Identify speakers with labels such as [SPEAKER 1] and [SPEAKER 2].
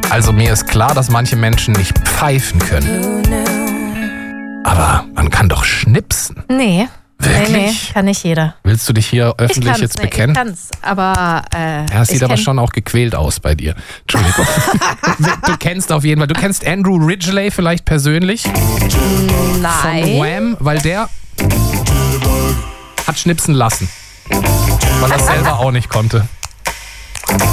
[SPEAKER 1] Also mir ist klar, dass manche Menschen nicht pfeifen können. Aber man kann doch schnipsen.
[SPEAKER 2] Nee.
[SPEAKER 1] Wirklich?
[SPEAKER 2] Nee, kann nicht jeder.
[SPEAKER 1] Willst du dich hier öffentlich jetzt bekennen?
[SPEAKER 2] Ich kann's, aber
[SPEAKER 1] Ja, es sieht aber schon auch gequält aus bei dir. Entschuldigung. Du kennst auf jeden Fall, du kennst Andrew Ridgeley vielleicht persönlich? Von
[SPEAKER 2] Nein.
[SPEAKER 1] Wham, weil der hat schnipsen lassen. Weil er es selber auch nicht konnte.